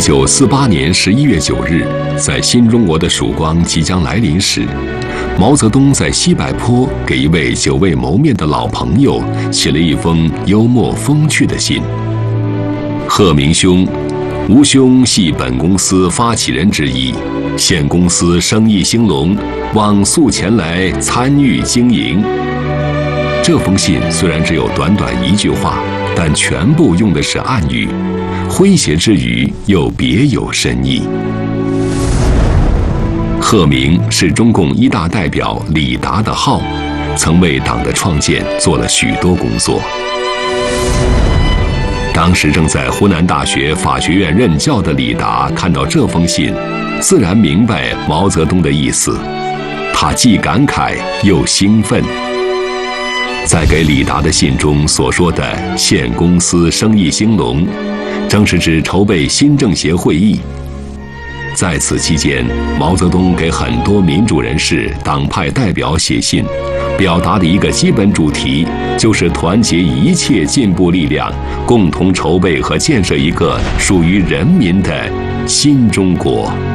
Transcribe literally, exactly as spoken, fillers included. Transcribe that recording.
九四八年十一月九日，在新中国的曙光即将来临时，毛泽东在西柏坡给一位久未谋面的老朋友写了一封幽默风趣的信。贺明兄，吾兄系本公司发起人之一，现公司生意兴隆，望速前来参与经营。这封信虽然只有短短一句话，但全部用的是暗语，诙谐之余又别有深意。贺明是中共一大代表李达的号，曾为党的创建做了许多工作。当时正在湖南大学法学院任教的李达看到这封信，自然明白毛泽东的意思，他既感慨又兴奋。在给李达的信中所说的现公司生意兴隆，正是指筹备新政协会议。在此期间，毛泽东给很多民主人士、党派代表写信，表达的一个基本主题就是团结一切进步力量，共同筹备和建设一个属于人民的新中国。